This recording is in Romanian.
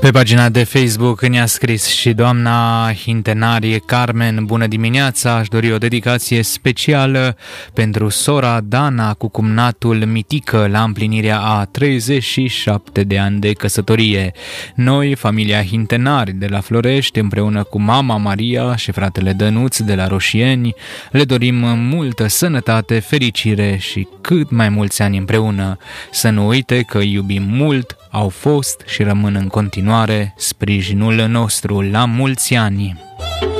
Pe pagina de Facebook ne-a scris și doamna Hintenarie Carmen: bună dimineața, aș dori o dedicație specială pentru sora Dana cu cumnatul Mitică la împlinirea a 37 de ani de căsătorie. Noi, familia Hintenari de la Florești, împreună cu mama Maria și fratele Dănuț de la Roșieni, le dorim multă sănătate, fericire și cât mai mulți ani împreună. Să nu uite că îi iubim mult, au fost și rămân în continuare sprijinul nostru. La mulți ani!